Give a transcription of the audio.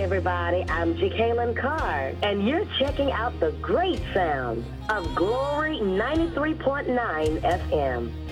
everybody. I'm Jacqueline Carr, and you're checking out the great sound of Glory 93.9 FM.